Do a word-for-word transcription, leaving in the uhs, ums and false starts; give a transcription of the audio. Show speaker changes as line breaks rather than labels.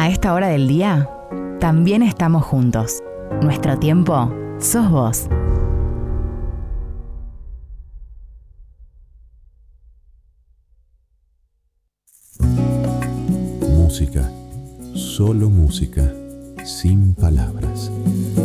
A esta hora del día, también estamos juntos. Nuestro tiempo sos vos.
Música, solo música, sin palabras.